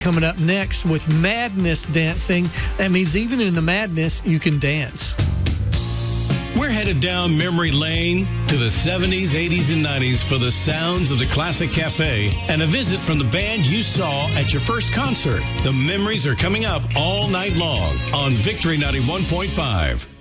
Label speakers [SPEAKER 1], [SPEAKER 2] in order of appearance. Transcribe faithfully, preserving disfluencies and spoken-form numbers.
[SPEAKER 1] coming up next with Madness Dancing. That means even in the madness, you can dance.
[SPEAKER 2] We're headed down memory lane to the seventies, eighties, and nineties for the sounds of the Classic Cafe and a visit from the band you saw at your first concert. The memories are coming up all night long on Victory ninety-one point five.